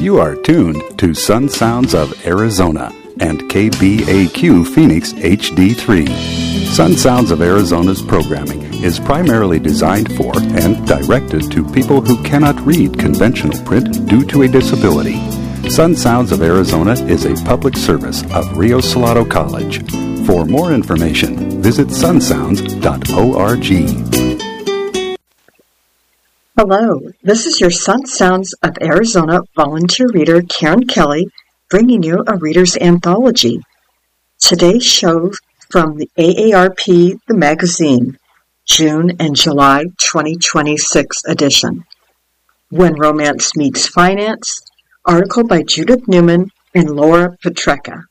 You are tuned to Sun Sounds of Arizona and KBAQ Phoenix HD3. Sun Sounds of Arizona's programming is primarily designed for and directed to people who cannot read conventional print due to a disability. Sun Sounds of Arizona is a public service of Rio Salado College. For more information, visit sunsounds.org. Hello, this is your Sun Sounds of Arizona volunteer reader Karen Kelly, bringing you a reader's anthology. Today's show from the AARP, the magazine, June and July 2026 edition. When Romance Meets Finance, article by Judith Newman and Laura Petrecka.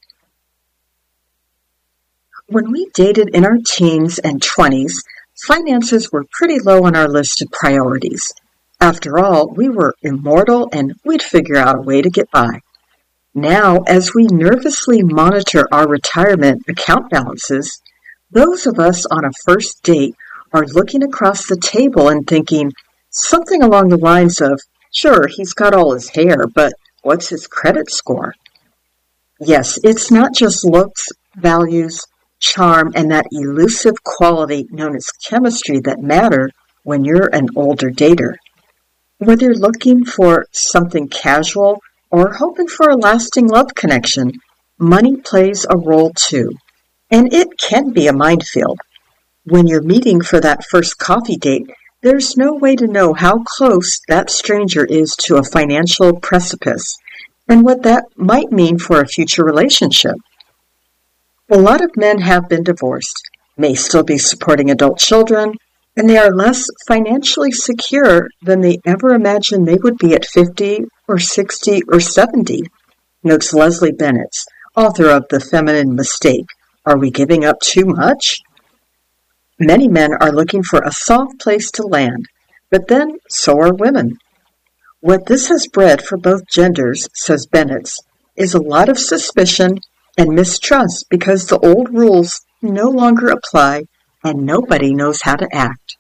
When we dated in our teens and 20s, finances were pretty low on our list of priorities. After all, we were immortal and we'd figure out a way to get by. Now, as we nervously monitor our retirement account balances, those of us on a first date are looking across the table and thinking something along the lines of, sure, he's got all his hair, but what's his credit score? Yes, it's not just looks, values, charm, and that elusive quality known as chemistry that matter when you're an older dater. Whether you're looking for something casual or hoping for a lasting love connection, money plays a role too. And it can be a minefield. When you're meeting for that first coffee date, there's no way to know how close that stranger is to a financial precipice and what that might mean for a future relationship. A lot of men have been divorced, may still be supporting adult children, and they are less financially secure than they ever imagined they would be at 50 or 60 or 70, notes Leslie Bennett, author of The Feminine Mistake. Are we giving up too much? Many men are looking for a soft place to land, but then so are women. What this has bred for both genders, says Bennett, is a lot of suspicion and mistrust because the old rules no longer apply and nobody knows how to act.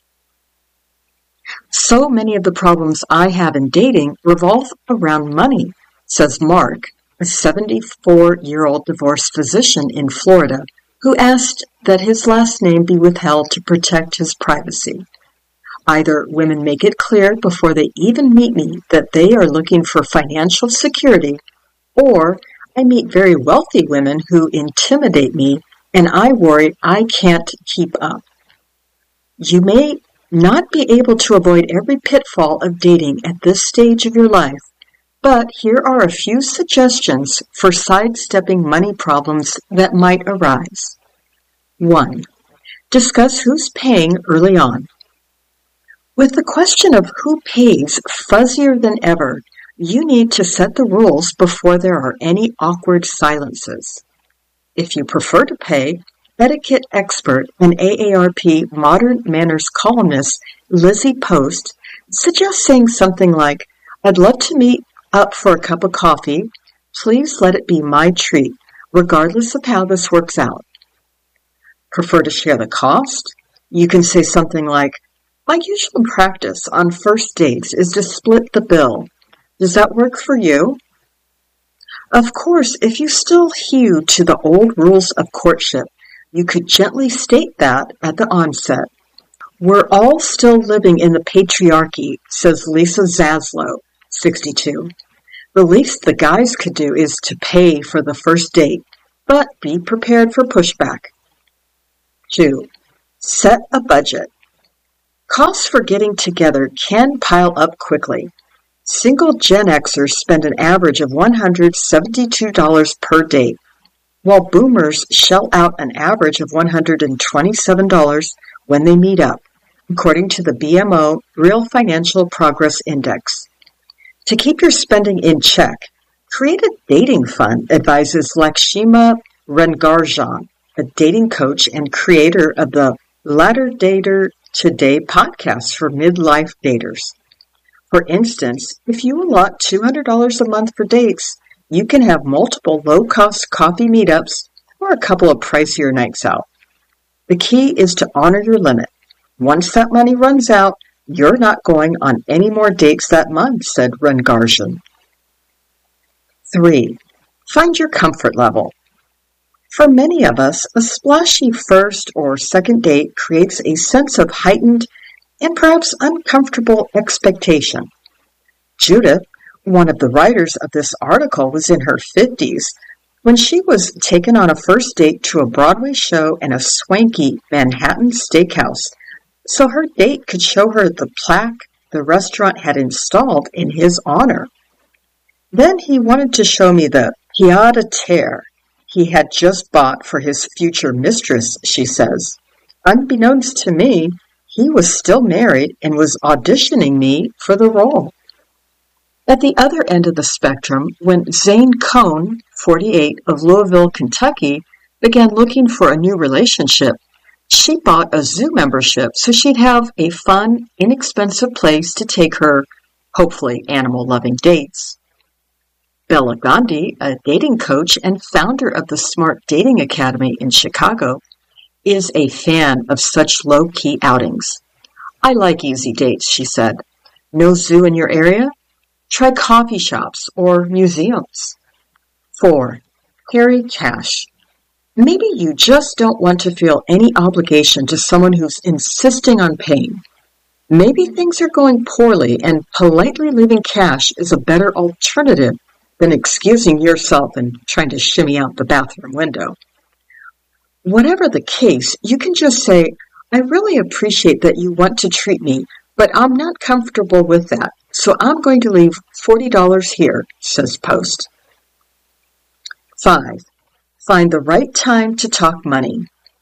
So many of the problems I have in dating revolve around money, says Mark, a 74-year-old divorced physician in Florida, who asked that his last name be withheld to protect his privacy. Either women make it clear before they even meet me that they are looking for financial security, or I meet very wealthy women who intimidate me and I worry I can't keep up. You may not be able to avoid every pitfall of dating at this stage of your life, but here are a few suggestions for sidestepping money problems that might arise. 1. Discuss who's paying early on. With the question of who pays fuzzier than ever, you need to set the rules before there are any awkward silences. If you prefer to pay, etiquette expert and AARP Modern Manners columnist Lizzie Post suggests saying something like, I'd love to meet up for a cup of coffee. Please let it be my treat, regardless of how this works out. Prefer to share the cost? You can say something like, my usual practice on first dates is to split the bill. Does that work for you? Of course, if you still hew to the old rules of courtship, you could gently state that at the onset. We're all still living in the patriarchy, says Lisa Zaslow, 62. The least the guys could do is to pay for the first date, but be prepared for pushback. 2. Set a budget. Costs for getting together can pile up quickly. Single Gen Xers spend an average of $172 per date, while boomers shell out an average of $127 when they meet up, according to the BMO Real Financial Progress Index. To keep your spending in check, create a dating fund, advises Lakshima Rangarjan, a dating coach and creator of the Ladder Dater Today podcast for midlife daters. For instance, if you allot $200 a month for dates, you can have multiple low-cost coffee meetups or a couple of pricier nights out. The key is to honor your limit. Once that money runs out, you're not going on any more dates that month, said Rangarjan. 3. Find your comfort level. For many of us, a splashy first or second date creates a sense of heightened and perhaps uncomfortable expectation. Judith, one of the writers of this article, was in her 50s when she was taken on a first date to a Broadway show and a swanky Manhattan steakhouse, so her date could show her the plaque the restaurant had installed in his honor. Then he wanted to show me the pied-à-terre he had just bought for his future mistress, she says. Unbeknownst to me, he was still married and was auditioning me for the role. At the other end of the spectrum, when Zane Cohn, 48, of Louisville, Kentucky, began looking for a new relationship, she bought a zoo membership so she'd have a fun, inexpensive place to take her, hopefully animal-loving dates. Bella Gandhi, a dating coach and founder of the Smart Dating Academy in Chicago, is a fan of such low-key outings. I like easy dates, she said. No zoo in your area? Try coffee shops or museums. 4. Carry cash. Maybe you just don't want to feel any obligation to someone who's insisting on paying. Maybe things are going poorly and politely leaving cash is a better alternative than excusing yourself and trying to shimmy out the bathroom window. Whatever the case, you can just say, I really appreciate that you want to treat me, but I'm not comfortable with that, so I'm going to leave $40 here, says Post. 5. Find the right time to talk money.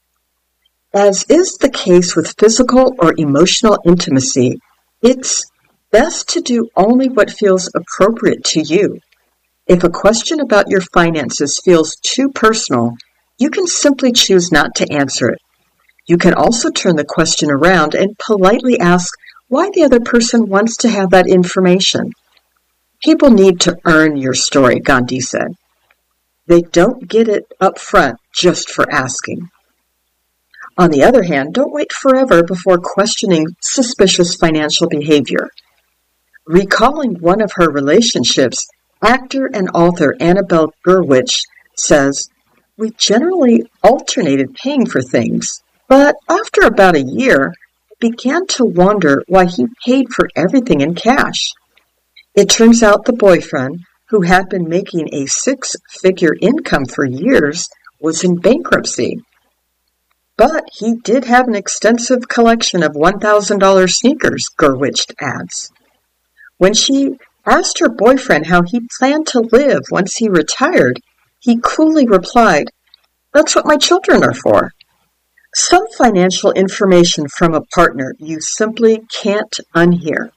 As is the case with physical or emotional intimacy, it's best to do only what feels appropriate to you. If a question about your finances feels too personal, you can simply choose not to answer it. You can also turn the question around and politely ask why the other person wants to have that information. People need to earn your story, Gandhi said. They don't get it up front just for asking. On the other hand, don't wait forever before questioning suspicious financial behavior. Recalling one of her relationships, actor and author Annabelle Gurwitch says, we generally alternated paying for things, but after about a year, I began to wonder why he paid for everything in cash. It turns out the boyfriend, who had been making a 6-figure income for years, was in bankruptcy. But he did have an extensive collection of $1,000 sneakers, Gurwitch adds. When she asked her boyfriend how he planned to live once he retired, he coolly replied, "That's what my children are for." Some financial information from a partner you simply can't unhear.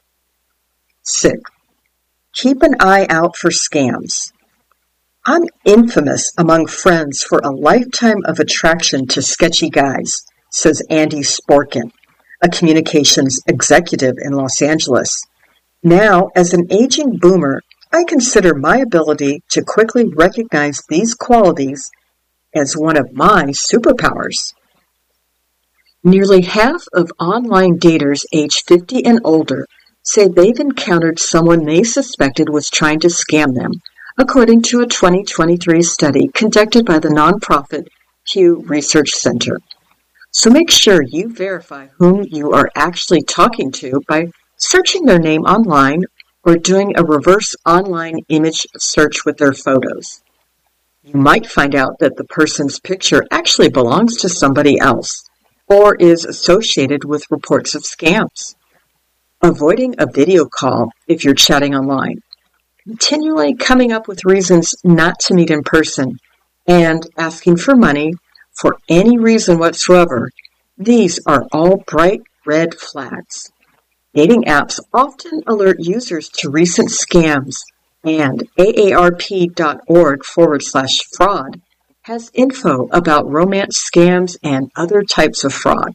6. Keep an eye out for scams. I'm infamous among friends for a lifetime of attraction to sketchy guys, says Andy Sporkin, a communications executive in Los Angeles. Now, as an aging boomer, I consider my ability to quickly recognize these qualities as one of my superpowers. Nearly half of online daters aged 50 and older say they've encountered someone they suspected was trying to scam them, according to a 2023 study conducted by the nonprofit Pew Research Center. So make sure you verify whom you are actually talking to by searching their name online or doing a reverse online image search with their photos. You might find out that the person's picture actually belongs to somebody else or is associated with reports of scams. Avoiding a video call if you're chatting online, continually coming up with reasons not to meet in person, and asking for money for any reason whatsoever, these are all bright red flags. Dating apps often alert users to recent scams, and AARP.org/fraud has info about romance scams and other types of fraud.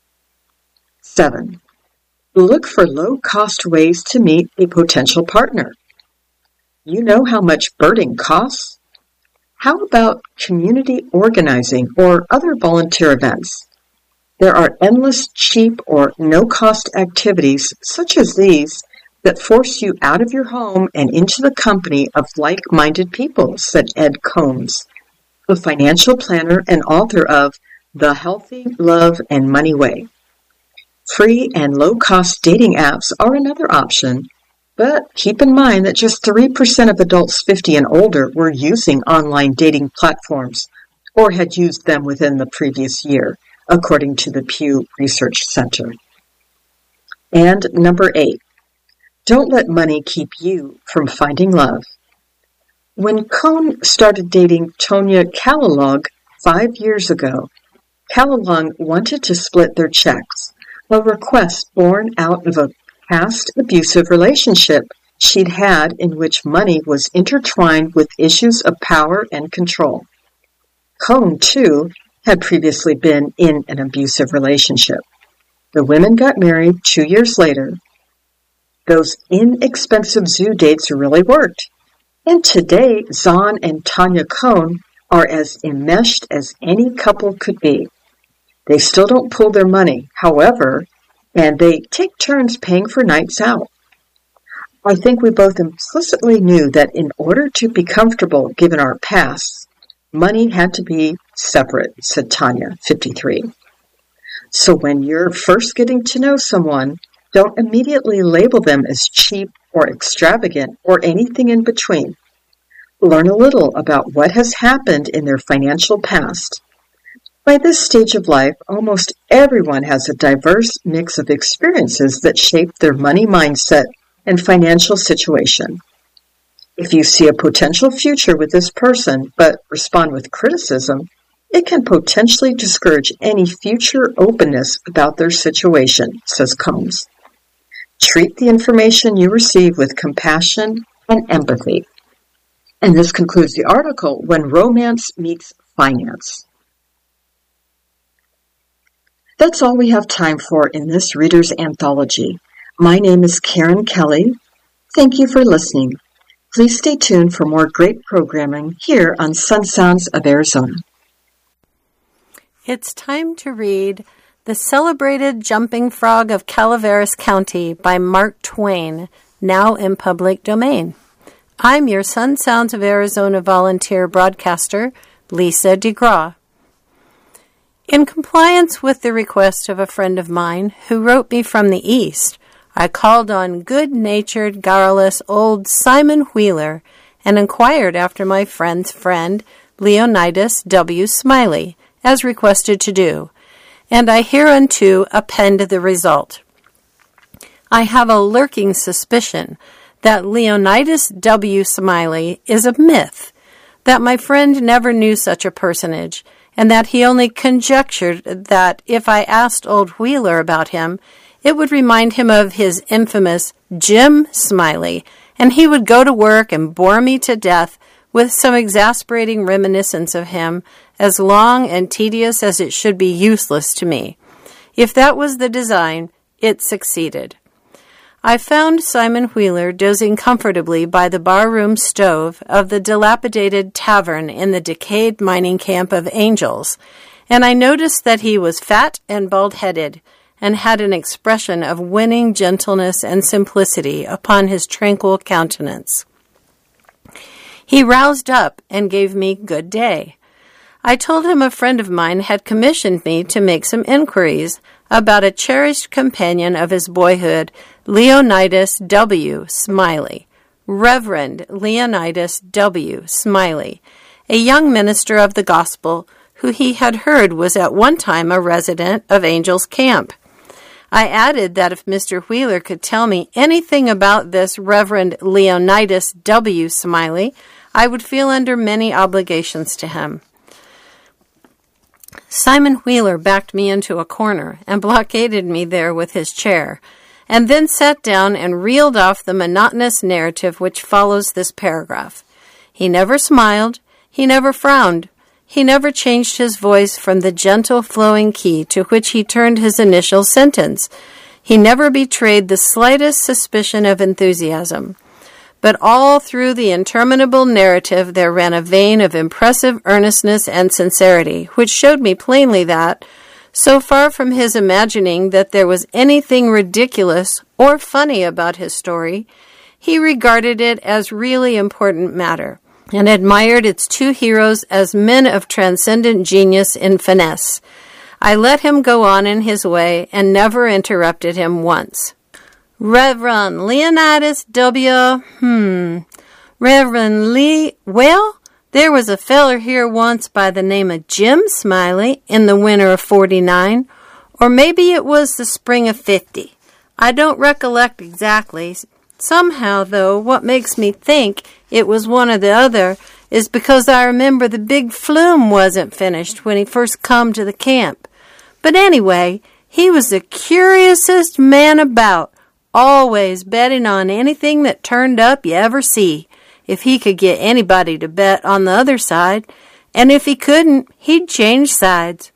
7. Look for low-cost ways to meet a potential partner. You know how much birding costs? How about community organizing or other volunteer events? There are endless cheap or no-cost activities such as these that force you out of your home and into the company of like-minded people, said Ed Combs, a financial planner and author of The Healthy Love and Money Way. Free and low-cost dating apps are another option, but keep in mind that just 3% of adults 50 and older were using online dating platforms or had used them within the previous year, according to the Pew Research Center. And number 8, don't let money keep you from finding love. When Cohn started dating Tonya Callalong 5 years ago, Callalong wanted to split their checks, a request born out of a past abusive relationship she'd had in which money was intertwined with issues of power and control. Cohn, too, had previously been in an abusive relationship. The women got married 2 years later. Those inexpensive zoo dates really worked. And today, Zahn and Tanya Cohn are as enmeshed as any couple could be. They still don't pool their money, however, and they take turns paying for nights out. I think we both implicitly knew that in order to be comfortable given our pasts, money had to be separate, said Tanya, 53. So when you're first getting to know someone, don't immediately label them as cheap or extravagant or anything in between. Learn a little about what has happened in their financial past. By this stage of life, almost everyone has a diverse mix of experiences that shape their money mindset and financial situation. If you see a potential future with this person but respond with criticism, it can potentially discourage any future openness about their situation, says Combs. Treat the information you receive with compassion and empathy. And this concludes the article, When Romance Meets Finance. That's all we have time for in this Reader's Anthology. My name is Karen Kelly. Thank you for listening. Please stay tuned for more great programming here on Sun Sounds of Arizona. It's time to read The Celebrated Jumping Frog of Calaveras County by Mark Twain, now in public domain. I'm your Sun Sounds of Arizona volunteer broadcaster, Lisa DeGraw. In compliance with the request of a friend of mine who wrote me from the East, I called on good-natured, garrulous old Simon Wheeler and inquired after my friend's friend, Leonidas W. Smiley, as requested to do, and I hereunto append the result. I have a lurking suspicion that Leonidas W. Smiley is a myth, that my friend never knew such a personage, and that he only conjectured that if I asked old Wheeler about him, it would remind him of his infamous Jim Smiley, and he would go to work and bore me to death with some exasperating reminiscence of him, as long and tedious as it should be useless to me. If that was the design, it succeeded. I found Simon Wheeler dozing comfortably by the barroom stove of the dilapidated tavern in the decayed mining camp of Angels, and I noticed that he was fat and bald-headed, and had an expression of winning gentleness and simplicity upon his tranquil countenance. He roused up and gave me good day. I told him a friend of mine had commissioned me to make some inquiries about a cherished companion of his boyhood, Leonidas W. Smiley, Reverend Leonidas W. Smiley, a young minister of the gospel who he had heard was at one time a resident of Angels Camp. I added that if Mr. Wheeler could tell me anything about this Reverend Leonidas W. Smiley, I would feel under many obligations to him. Simon Wheeler backed me into a corner and blockaded me there with his chair, and then sat down and reeled off the monotonous narrative which follows this paragraph. He never smiled, he never frowned, he never changed his voice from the gentle flowing key to which he turned his initial sentence. He never betrayed the slightest suspicion of enthusiasm. But all through the interminable narrative there ran a vein of impressive earnestness and sincerity, which showed me plainly that, So far from his imagining that there was anything ridiculous or funny about his story, he regarded it as really important matter, and admired its two heroes as men of transcendent genius in finesse. I let him go on in his way and never interrupted him once. Reverend Leonidas Reverend Lee, well, there was a feller here once by the name of Jim Smiley in the winter of 49, or maybe it was the spring of 50. I don't recollect exactly. Somehow, though, what makes me think it was one or the other is because I remember the big flume wasn't finished when he first come to the camp. But anyway, he was the curiousest man about, always betting on anything that turned up you ever see, if he could get anybody to bet on the other side, and if he couldn't, he'd change sides.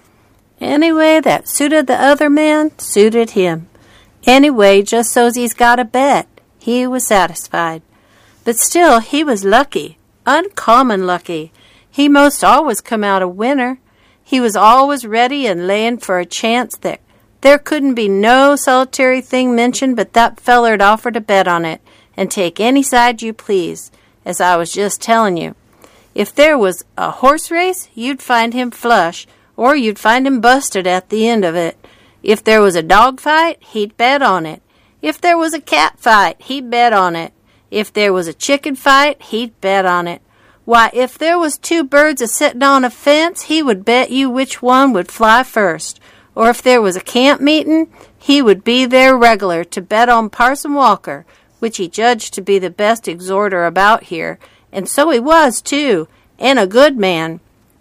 Anyway, that suited the other man, suited him. Anyway, just so's he's got a bet, he was satisfied. But still, he was lucky, uncommon lucky. He most always come out a winner. He was always ready and laying for a chance that there couldn't be no solitary thing mentioned but that feller'd offer to bet on it, and take any side you please, as I was just telling you. If there was a horse race, you'd find him flush, or you'd find him busted at the end of it. If there was a dog fight, he'd bet on it. If there was a cat fight, he'd bet on it. If there was a chicken fight, he'd bet on it. Why, if there was two birds a-sitting on a fence, he would bet you which one would fly first. Or if there was a camp meeting, he would be there regular to bet on Parson Walker, which he judged to be the best exhorter about here, and so he was, too, and a good man.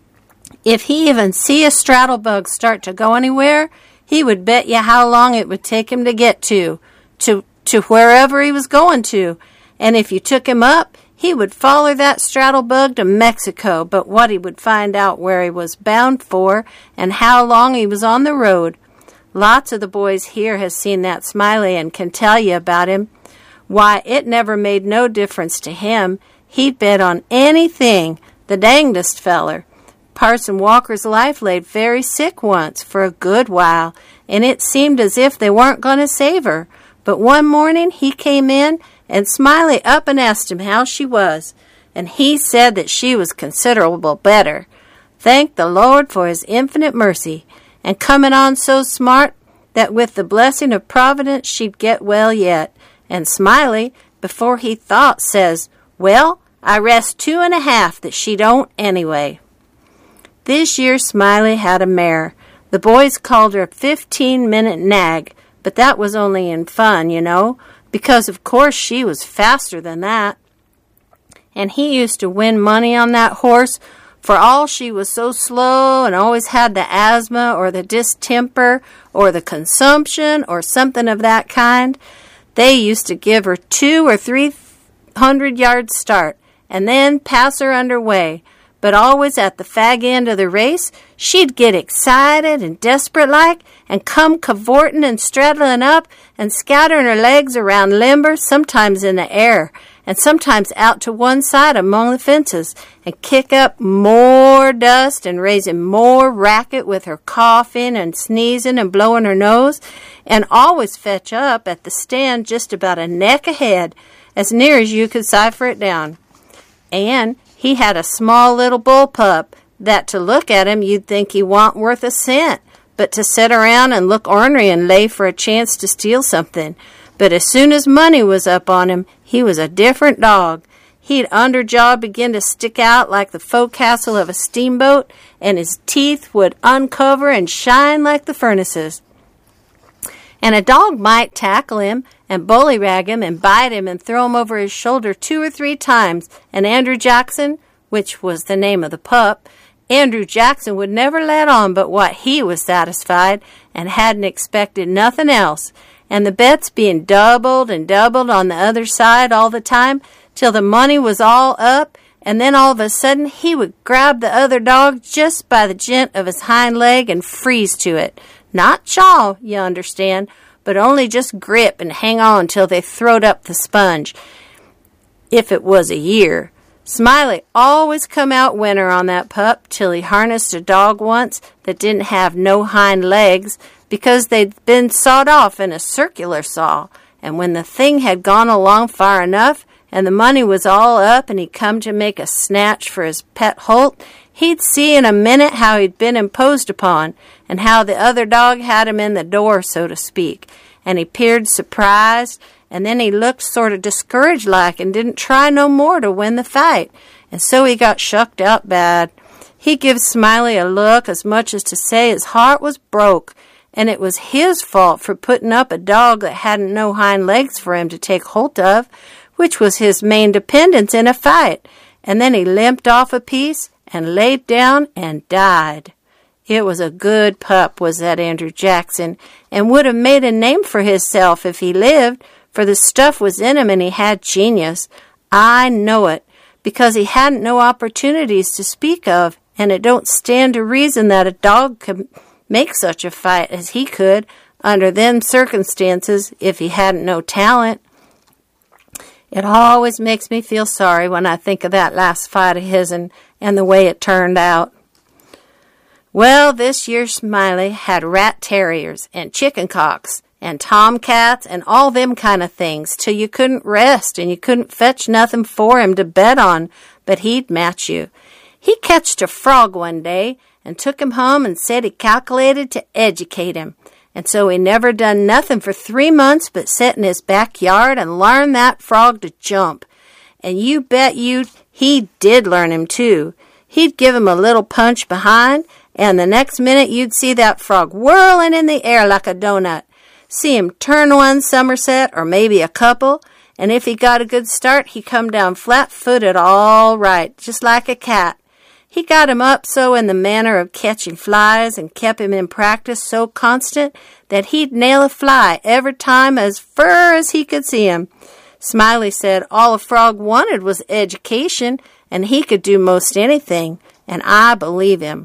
If he even see a straddlebug start to go anywhere, he would bet you how long it would take him to get to wherever he was going to, and if you took him up, he would follow that straddlebug to Mexico, but what he would find out where he was bound for and how long he was on the road. Lots of the boys here has seen that Smiley and can tell you about him. Why, it never made no difference to him. He'd bet on anything, the dangdest feller. Parson Walker's life laid very sick once for a good while, and it seemed as if they weren't going to save her. But one morning he came in, and Smiley up and asked him how she was, and he said that she was considerable better. Thank the Lord for his infinite mercy, and coming on so smart that with the blessing of Providence she'd get well yet. And Smiley, before he thought, says, "Well, I rest 2.5 that she don't anyway." This year Smiley had a mare. The boys called her a 15-minute nag, but that was only in fun, you know, because of course she was faster than that. And he used to win money on that horse, for all she was so slow and always had the asthma or the distemper or the consumption or something of that kind. They used to give her 200 or 300 yards start and then pass her underway. But always at the fag end of the race, she'd get excited and desperate-like and come cavorting and straddling up and scattering her legs around limber, sometimes in the air, and sometimes out to one side among the fences, and kick up more dust and raising more racket with her coughing and sneezing and blowing her nose, and always fetch up at the stand just about a neck ahead, as near as you could cipher it down. And he had a small little bull pup that to look at him you'd think he wa'n't worth a cent, but to sit around and look ornery and lay for a chance to steal something. But as soon as money was up on him, he was a different dog. He'd underjaw begin to stick out like the forecastle of a steamboat, and his teeth would uncover and shine like the furnaces. And a dog might tackle him and bullyrag him and bite him and throw him over his shoulder 2 or 3 times, and Andrew Jackson, which was the name of the pup, Andrew Jackson would never let on but what he was satisfied and hadn't expected nothing else, and the bets being doubled and doubled on the other side all the time till the money was all up, and then all of a sudden he would grab the other dog just by the jint of his hind leg and freeze to it. Not chaw, you understand, but only just grip and hang on till they throwed up the sponge, if it was a year. Smiley always come out winner on that pup till he harnessed a dog once that didn't have no hind legs because they'd been sawed off in a circular saw, and when the thing had gone along far enough and the money was all up and he'd come to make a snatch for his pet Holt, he'd see in a minute how he'd been imposed upon and how the other dog had him in the door, so to speak, and he peered surprised, and then he looked sort of discouraged like and didn't try no more to win the fight, and so he got shucked out bad. He give Smiley a look as much as to say his heart was broke, and it was his fault for putting up a dog that hadn't no hind legs for him to take hold of, which was his main dependence in a fight, and then he limped off a piece and laid down and died. It was a good pup, was that Andrew Jackson, and would have made a name for hisself if he lived, for the stuff was in him and he had genius. I know it, because he hadn't no opportunities to speak of, and it don't stand to reason that a dog could make such a fight as he could under them circumstances if he hadn't no talent. It always makes me feel sorry when I think of that last fight of his'n and the way it turned out. Well, this year Smiley had rat terriers and chicken cocks and tomcats and all them kind of things till you couldn't rest and you couldn't fetch nothing for him to bet on, but he'd match you. He catched a frog one day and took him home and said he calculated to educate him. And so he never done nothing for 3 months but sit in his backyard and learn that frog to jump. And you bet he did learn him too. He'd give him a little punch behind, and the next minute you'd see that frog whirling in the air like a donut. See him turn one somerset or maybe a couple, and if he got a good start, he'd come down flat-footed all right, just like a cat. He got him up so in the manner of catching flies and kept him in practice so constant that he'd nail a fly every time as fur as he could see him. Smiley said all a frog wanted was education, and he could do most anything, and I believe him.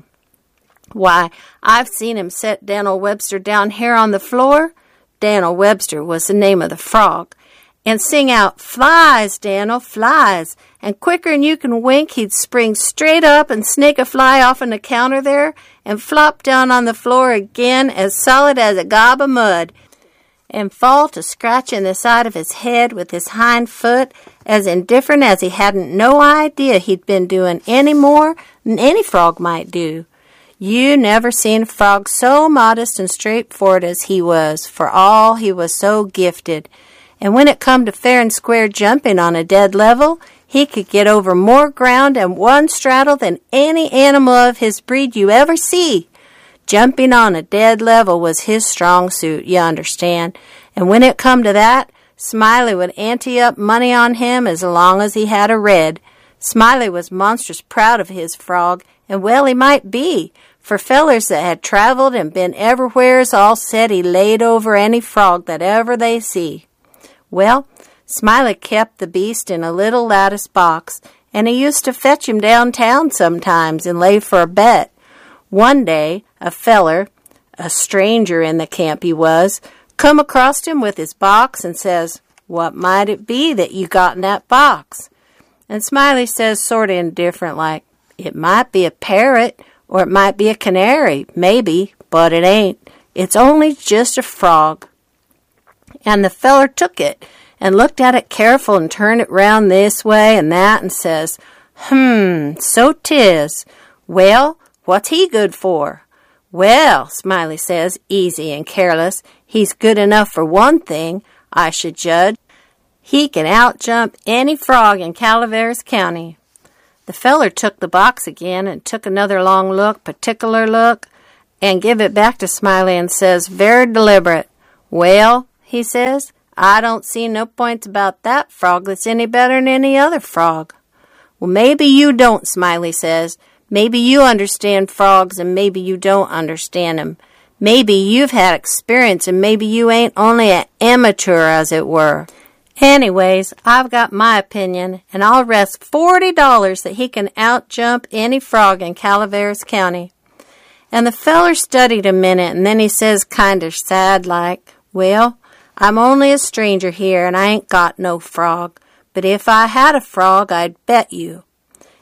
Why, I've seen him set Dan'l Webster down here on the floor. Dan'l Webster was the name of the frog, and sing out, "Flies, Dan'l, flies," and quicker'n you can wink, he'd spring straight up and snake a fly offen the counter there and flop down on the floor again as solid as a gob of mud, and fall to scratching the side of his head with his hind foot as indifferent as he hadn't no idea he'd been doing any more than any frog might do. You never seen a frog so modest and straightforward as he was, for all he was so gifted. And when it come to fair and square jumping on a dead level, he could get over more ground in one straddle than any animal of his breed you ever see. Jumping on a dead level was his strong suit, you understand. And when it come to that, Smiley would ante up money on him as long as he had a red. Smiley was monstrous proud of his frog, and well he might be, for fellers that had traveled and been everywheres all said he laid over any frog that ever they see. Well, Smiley kept the beast in a little lattice box, and he used to fetch him downtown sometimes and lay for a bet. One day, a feller, a stranger in the camp he was, come across him with his box and says, "What might it be that you got in that box?" And Smiley says sort of indifferent like, "It might be a parrot, or it might be a canary, maybe, but it ain't. It's only just a frog." And the feller took it and looked at it careful and turned it round this way and that and says, "So 'tis. Well, what's he good for?" "Well," Smiley says, easy and careless, "he's good enough for one thing, I should judge. He can outjump any frog in Calaveras County." The feller took the box again and took another long look, particular look, and give it back to Smiley and says, very deliberate, "Well," he says, "I don't see no points about that frog that's any better than any other frog." "Well, maybe you don't," Smiley says. "Maybe you understand frogs and maybe you don't understand 'em. Maybe you've had experience and maybe you ain't only an amateur, as it were. Anyways, I've got my opinion, and I'll risk $40 that he can outjump any frog in Calaveras County." And the feller studied a minute, and then he says kinder sad-like, "Well, I'm only a stranger here, and I ain't got no frog. But if I had a frog, I'd bet you."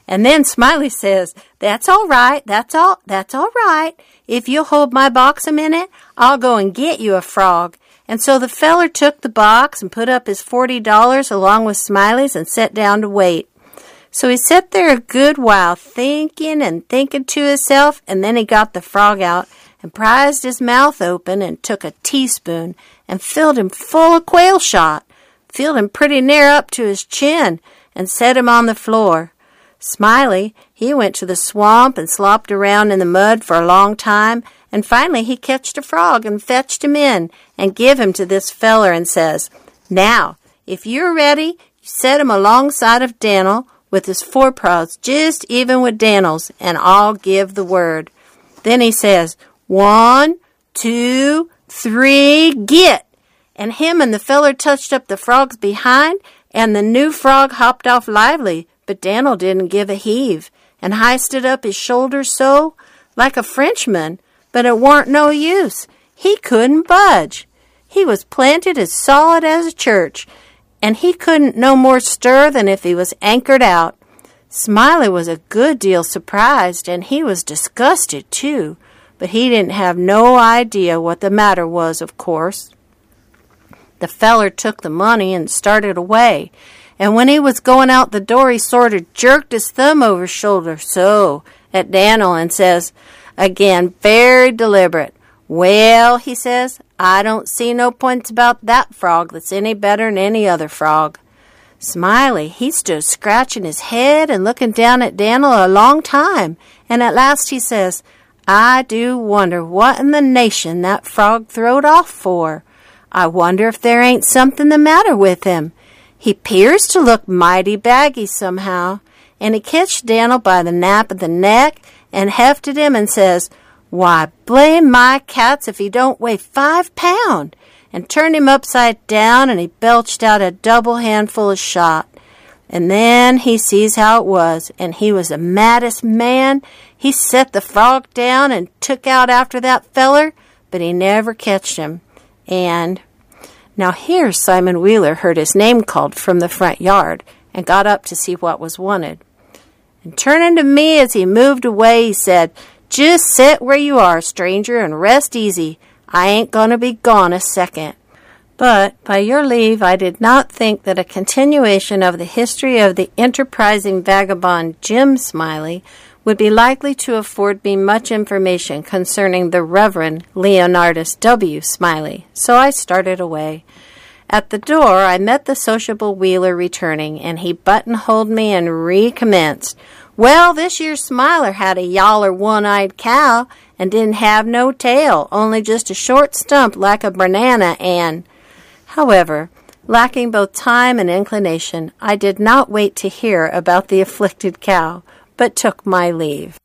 And then Smiley says, "That's all right, that's all right. If you'll hold my box a minute, I'll go and get you a frog." And so the feller took the box and put up his $40 along with Smiley's and sat down to wait. So he sat there a good while thinking and thinking to himself, and then he got the frog out and prized his mouth open and took a teaspoon and filled him full of quail shot, filled him pretty near up to his chin, and set him on the floor. Smiley, he went to the swamp and slopped around in the mud for a long time, and finally he catched a frog and fetched him in and give him to this feller and says, "Now, if you're ready, you set him alongside of Dan'l with his forepaws just even with Dan'l's, and I'll give the word." Then he says, 1, 2, 3, get! And him and the feller touched up the frog's behind, and the new frog hopped off lively, but Dan'l didn't give a heave, and hoisted up his shoulders so, like a Frenchman, but it warn't no use. He couldn't budge. He was planted as solid as a church, and he couldn't no more stir than if he was anchored out. Smiley was a good deal surprised, and he was disgusted, too, but he didn't have no idea what the matter was, of course. The feller took the money and started away, and when he was going out the door, he sort of jerked his thumb over his shoulder so at Dan'l and says, again, very deliberate, "Well," he says, "I don't see no points about that frog that's any better than any other frog." Smiley, he stood scratching his head and looking down at Dan'l a long time, and at last he says, "I do wonder what in the nation that frog throwed off for. I wonder if there ain't something the matter with him. He 'pears to look mighty baggy somehow." And he catched Dan'l by the nape of the neck and hefted him and says, "Why, blame my cats if he don't weigh 5 pounds, and turned him upside down, and he belched out a double handful of shot. And then he sees how it was, and he was the maddest man. He set the frog down and took out after that feller, but he never catched him. And now here Simon Wheeler heard his name called from the front yard and got up to see what was wanted. And turning to me as he moved away, he said, "Just sit where you are, stranger, and rest easy. I ain't going to be gone a second." But, by your leave, I did not think that a continuation of the history of the enterprising vagabond Jim Smiley would be likely to afford me much information concerning the Reverend Leonardus W. Smiley, so I started away. At the door, I met the sociable Wheeler returning, and he buttonholed me and recommenced. "Well, this year Smiler had a yaller one-eyed cow, and didn't have no tail, only just a short stump like a banana, and—" However, lacking both time and inclination, I did not wait to hear about the afflicted cow, but took my leave.